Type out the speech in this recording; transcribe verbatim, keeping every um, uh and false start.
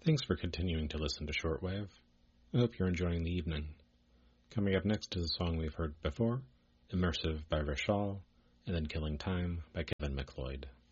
Thanks for continuing to listen to Shortwave. I hope you're enjoying the evening. Coming up next is a song we've heard before, Immersive by Rishal, and then Killing Time by Kevin MacLeod.